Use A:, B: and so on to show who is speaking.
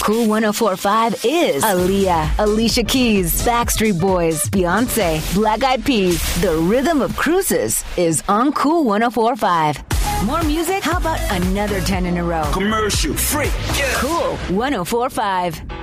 A: Cool 104.5 is Aaliyah, Alicia Keys, Backstreet Boys, Beyonce, Black Eyed Peas. The rhythm of cruises is on Cool 104.5. More music? How about another 10 in a row?
B: Commercial free. Yeah.
A: Cool 104.5.